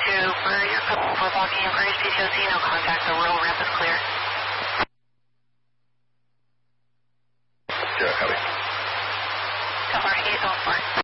for your code for blocking inquiries, PTOC, no contact, the roll ramp is clear. Yeah, copy. Delaware 804.